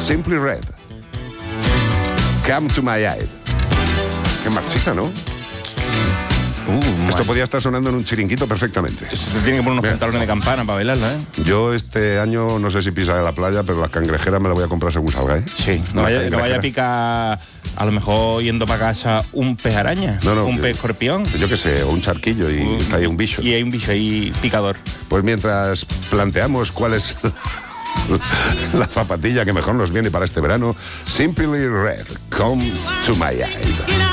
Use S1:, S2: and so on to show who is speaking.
S1: Simply Red. Come to my aid. Qué marchita, ¿no? Esto podía estar sonando en un chiringuito perfectamente.
S2: Esto te tiene que poner unos pantalones de campana para bailarla, ¿eh?
S1: Yo este año, no sé si pisaré la playa, pero la cangrejera me la voy a comprar según salga, ¿eh?
S2: Sí, no vaya a picar, a lo mejor yendo para casa, un pez araña, un pez escorpión.
S1: Yo qué sé, o un charquillo y hay un bicho.
S2: Y hay un bicho ahí picador.
S1: Pues mientras planteamos cuál es la zapatilla que mejor nos viene para este verano, Simply Red, Come to my aid.